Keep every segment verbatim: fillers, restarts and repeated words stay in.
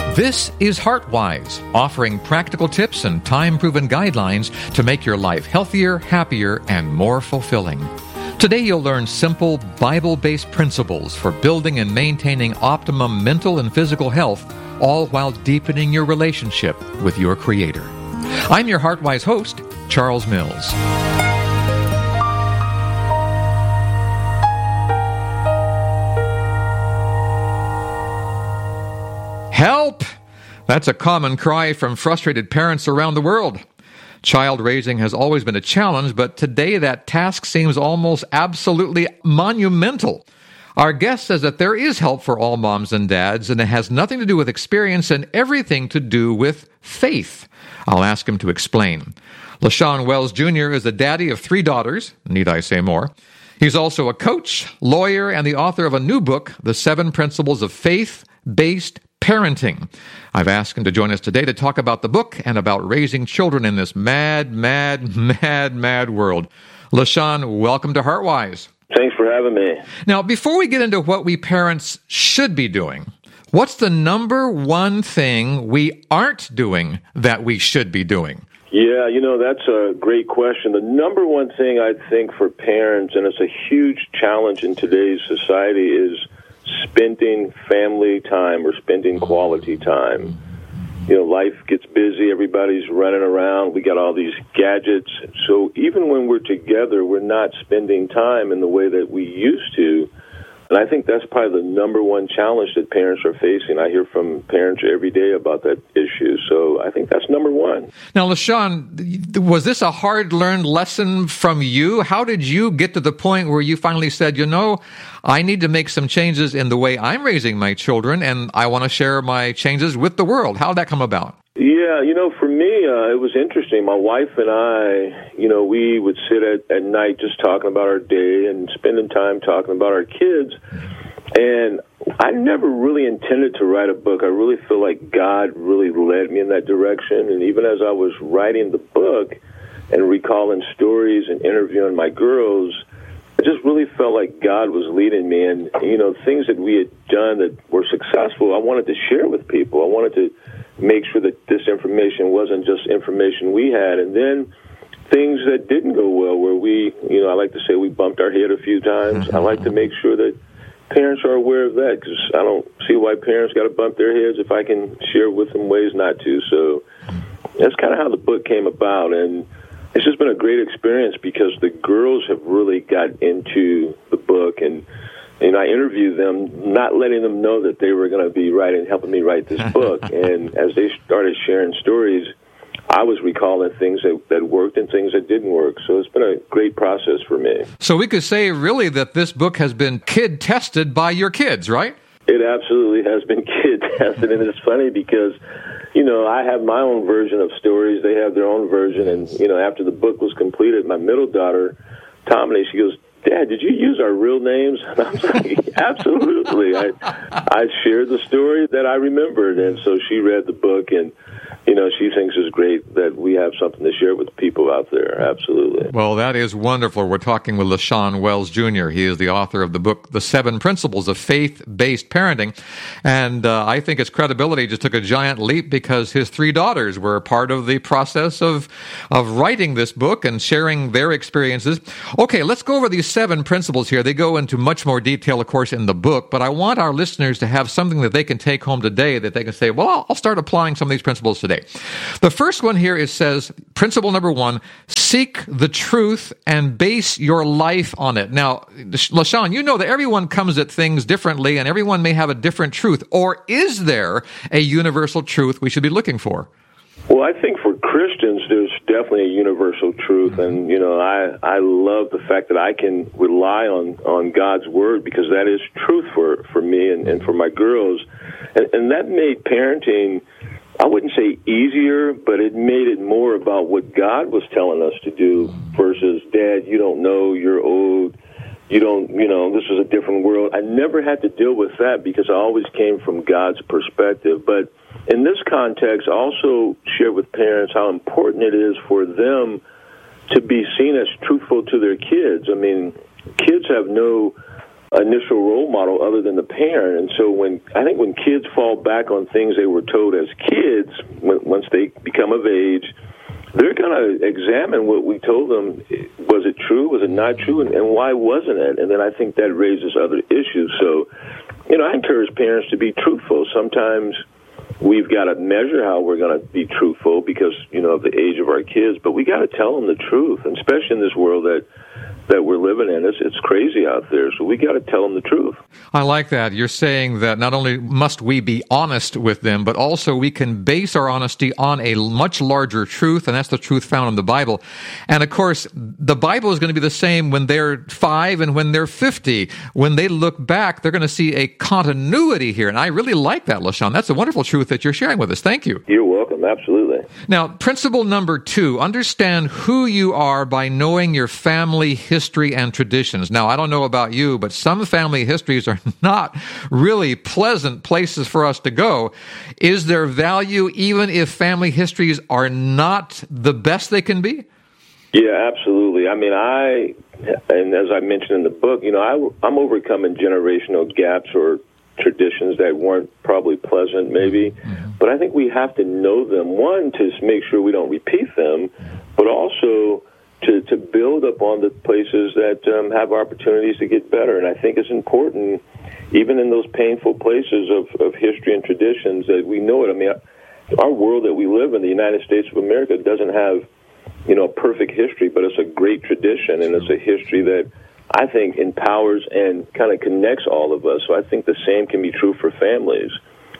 This is HeartWise, offering practical tips and time-proven guidelines to make your life healthier, happier, and more fulfilling. Today you'll learn simple, Bible-based principles for building and maintaining optimum mental and physical health, all while deepening your relationship with your Creator. I'm your HeartWise host, Charles Mills. Help! That's a common cry from frustrated parents around the world. Child raising has always been a challenge, but today that task seems almost absolutely monumental. Our guest says that there is help for all moms and dads, and it has nothing to do with experience and everything to do with faith. I'll ask him to explain. LaShawn Wells Junior is the daddy of three daughters. Need I say more? He's also a coach, lawyer, and the author of a new book, The Seven Principles of Faith-Based Parenting. I've asked him to join us today to talk about the book and about raising children in this mad, mad, mad, mad world. LaShawn, welcome to HeartWise. Thanks for having me. Now, before we get into what we parents should be doing, what's the number one thing we aren't doing that we should be doing? Yeah, you know, that's a great question. The number one thing I think for parents, and it's a huge challenge in today's society, is spending family time or spending quality time. You know, life gets busy, everybody's running around, we got all these gadgets. So even when we're together, we're not spending time in the way that we used to. And I think that's probably the number one challenge that parents are facing. I hear from parents every day about that issue. So I think that's number one. Now, LaShawn, was this a hard-learned lesson from you? How did you get to the point where you finally said, you know, I need to make some changes in the way I'm raising my children, and I want to share my changes with the world? How did that come about? Yeah, you know, for me, uh, it was interesting. My wife and I, you know, we would sit at, at night just talking about our day and spending time talking about our kids. And I never really intended to write a book. I really feel like God really led me in that direction. And even as I was writing the book and recalling stories and interviewing my girls, I just really felt like God was leading me. And, you know, things that we had done that were successful, I wanted to share with people. I wanted to make sure that this information wasn't just information we had. And then things that didn't go well, where we, you know, I like to say we bumped our head a few times. I like to make sure that parents are aware of that, because I don't see why parents got to bump their heads if I can share with them ways not to. So that's kind of how the book came about. And it's just been a great experience because the girls have really got into the book. And And I interviewed them, not letting them know that they were going to be writing, helping me write this book. And as they started sharing stories, I was recalling things that, that worked and things that didn't work. So it's been a great process for me. So we could say, really, that this book has been kid-tested by your kids, right? It absolutely has been kid-tested. And it's funny because, you know, I have my own version of stories. They have their own version. And, you know, after the book was completed, my middle daughter, Tommy, she goes, Dad, did you use our real names? And I was like, absolutely. I I shared the story that I remembered, and so she read the book, and, you know, she thinks it's great that we have something to share with people out there. Absolutely. Well, that is wonderful. We're talking with LaShawn Wells Junior He is the author of the book, The Seven Principles of Faith-Based Parenting, and uh, I think his credibility just took a giant leap because his three daughters were part of the process of, of writing this book and sharing their experiences. Okay, let's go over these seven principles here. They go into much more detail, of course, in the book, but I want our listeners to have something that they can take home today that they can say, well, I'll start applying some of these principles today. The first one here is says, principle number one, seek the truth and base your life on it. Now, LaShawn, you know that everyone comes at things differently and everyone may have a different truth. Or is there a universal truth we should be looking for? Well, I think for Christians, there's definitely a universal truth, and, you know, I, I love the fact that I can rely on, on God's Word, because that is truth for, for me and, and for my girls, and, and that made parenting, I wouldn't say easier, but it made it more about what God was telling us to do versus, Dad, you don't know, you're old, you don't, you know, this is a different world. I never had to deal with that because I always came from God's perspective, but in this context, I also share with parents how important it is for them to be seen as truthful to their kids. I mean, kids have no initial role model other than the parent. And so when I think when kids fall back on things they were told as kids, when, once they become of age, they're going to examine what we told them. Was it true? Was it not true? And, and why wasn't it? And then I think that raises other issues. So, you know, I encourage parents to be truthful. Sometimes we've got to measure how we're going to be truthful because, you know, of the age of our kids. But we got to tell them the truth, and especially in this world that that we're living in. It's, it's crazy out there, so we got to tell them the truth. I like that. You're saying that not only must we be honest with them, but also we can base our honesty on a much larger truth, and that's the truth found in the Bible. And of course, the Bible is going to be the same when they're five and when they're fifty. When they look back, they're going to see a continuity here, and I really like that, LaShawn. That's a wonderful truth that you're sharing with us. Thank you. You're welcome. Absolutely. Now, principle number two, understand who you are by knowing your family history and traditions. Now, I don't know about you, but some family histories are not really pleasant places for us to go. Is there value even if family histories are not the best they can be? Yeah, absolutely. I mean, I, and as I mentioned in the book, you know, I, I'm overcoming generational gaps or traditions that weren't probably pleasant, maybe. Mm-hmm. But I think we have to know them, one, to make sure we don't repeat them, but also to, to build upon the places that um, have opportunities to get better. And I think it's important, even in those painful places of, of history and traditions, that we know it. I mean, our world that we live in, the United States of America, doesn't have, you know, a perfect history, but it's a great tradition, and it's a history that I think empowers and kind of connects all of us. So I think the same can be true for families.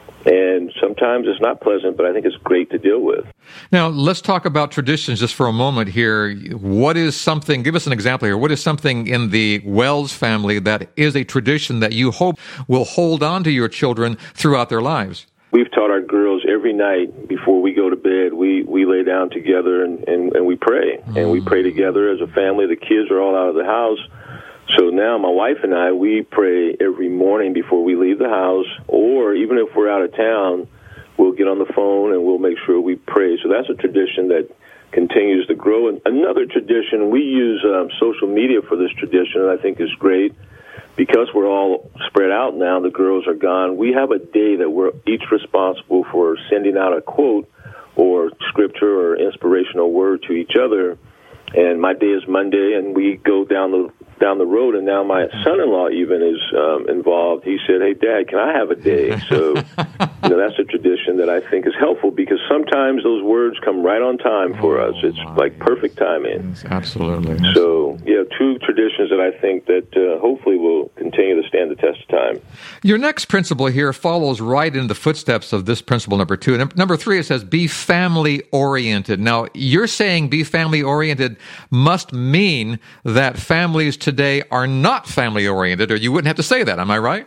And sometimes it's not pleasant, but I think it's great to deal with. Now, let's talk about traditions just for a moment here. What is something, give us an example here, what is something in the Wells family that is a tradition that you hope will hold on to your children throughout their lives? We've taught our girls every night before we go to bed, we, we lay down together and, and, and we pray. Mm. And we pray together as a family. The kids are all out of the house. So now my wife and I, we pray every morning before we leave the house, or even if we're out of town, we'll get on the phone and we'll make sure we pray. So that's a tradition that continues to grow. And another tradition, we use um, social media for this tradition, and I think is great. Because we're all spread out now, the girls are gone, we have a day that we're each responsible for sending out a quote or scripture or inspirational word to each other. And my day is Monday, and we go down the down the road, and now my son-in-law even is um, involved. He said, "Hey, Dad, can I have a day?" So, you know, that's a tradition that I think is helpful because sometimes those words come right on time for oh, us. It's my. like perfect timing. Yes, absolutely. So, yeah, two traditions that I think that uh, hopefully will continue to stand the test of time. Your next principle here follows right in the footsteps of this principle number two. And number three, it says, be family-oriented. Now, you're saying be family-oriented must mean that families today are not family-oriented, or you wouldn't have to say that. Am I right?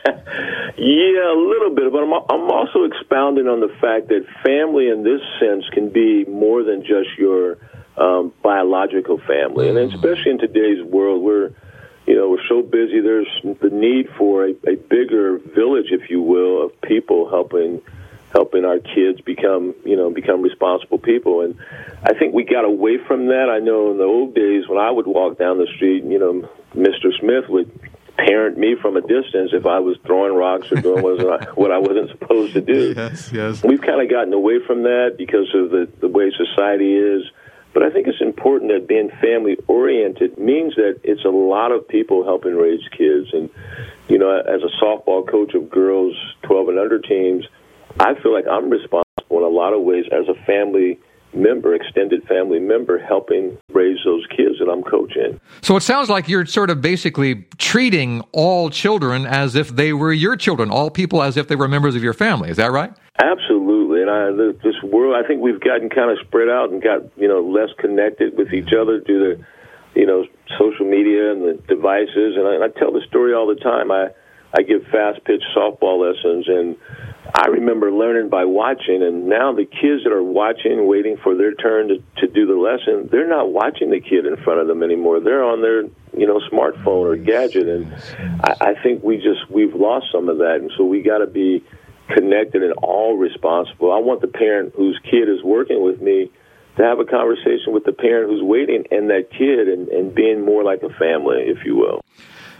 Yeah, a little bit, but I'm, I'm also expounding on the fact that family in this sense can be more than just your um, biological family. And especially in today's world, we're, you know, we're so busy, there's the need for a, a bigger village, if you will, of people helping helping our kids become, you know, become responsible people. And I think we got away from that. I know in the old days when I would walk down the street, you know, Mister Smith would parent me from a distance if I was throwing rocks or doing what I wasn't supposed to do. Yes, yes. We've kind of gotten away from that because of the, the way society is. But I think it's important that being family-oriented means that it's a lot of people helping raise kids. And, you know, as a softball coach of girls twelve and under teams, I feel like I'm responsible in a lot of ways as a family member, extended family member, helping raise those kids that I'm coaching. So it sounds like you're sort of basically treating all children as if they were your children, all people as if they were members of your family. Is that right? Absolutely. And I, this world, I think we've gotten kind of spread out and got, you know, less connected with each other due to, you know, social media and the devices. And I, and I tell the story all the time. I, I give fast pitch softball lessons, and I remember learning by watching, and now the kids that are watching, waiting for their turn to, to do the lesson, they're not watching the kid in front of them anymore. They're on their, you know, smartphone or gadget, and I, I think we just, we've lost some of that, and so we got to be connected and all responsible. I want the parent whose kid is working with me to have a conversation with the parent who's waiting and that kid and, and being more like a family, if you will.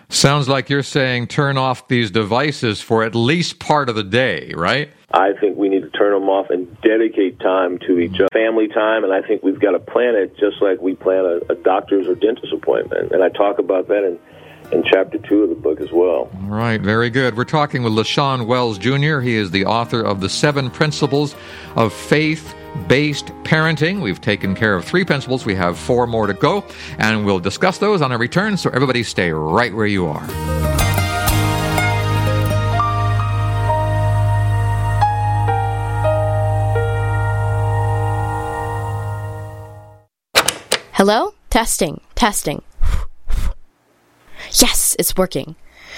Sounds like you're saying turn off these devices for at least part of the day, right? I think we need to turn them off and dedicate time to each other, family time, and I think we've got to plan it just like we plan a, a doctor's or dentist appointment. And I talk about that in, in chapter two of the book as well. All right, very good. We're talking with LaShawn Wells Junior He is the author of The Seven Principles of Faith-Based Parenting. We've taken care of three principles. We have four more to go, and we'll discuss those on our return, so everybody stay right where you are. Hello? Testing. Testing. Yes, it's working.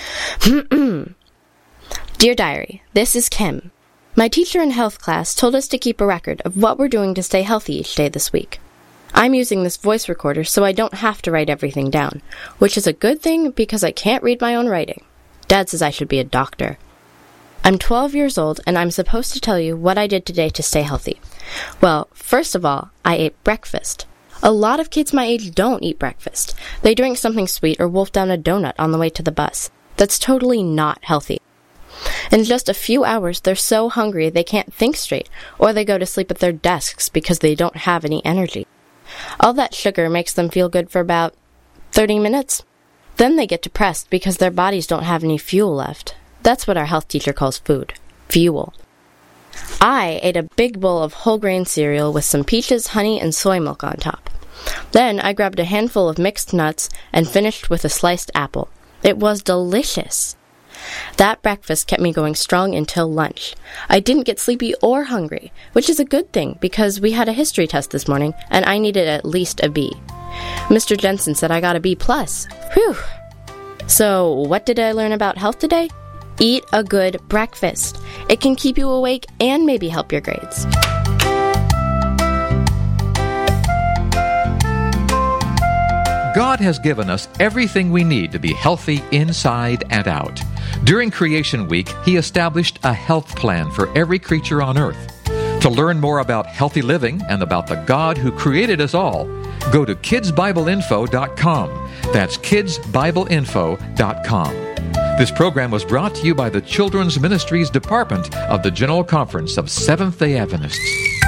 Dear Diary, this is Kim. My teacher in health class told us to keep a record of what we're doing to stay healthy each day this week. I'm using this voice recorder so I don't have to write everything down, which is a good thing because I can't read my own writing. Dad says I should be a doctor. I'm twelve years old and I'm supposed to tell you what I did today to stay healthy. Well, first of all, I ate breakfast. A lot of kids my age don't eat breakfast. They drink something sweet or wolf down a donut on the way to the bus. That's totally not healthy. In just a few hours, they're so hungry they can't think straight, or they go to sleep at their desks because they don't have any energy. All that sugar makes them feel good for about thirty minutes. Then they get depressed because their bodies don't have any fuel left. That's what our health teacher calls food. Fuel. I ate a big bowl of whole grain cereal with some peaches, honey, and soy milk on top. Then I grabbed a handful of mixed nuts and finished with a sliced apple. It was delicious. That breakfast kept me going strong until lunch. I didn't get sleepy or hungry, which is a good thing because we had a history test this morning and I needed at least a B. Mister Jensen said I got a B plus. Whew! So, what did I learn about health today? Eat a good breakfast. It can keep you awake and maybe help your grades. God has given us everything we need to be healthy inside and out. During Creation Week, He established a health plan for every creature on earth. To learn more about healthy living and about the God who created us all, go to kids bible info dot com. That's kids bible info dot com. This program was brought to you by the Children's Ministries Department of the General Conference of Seventh-day Adventists.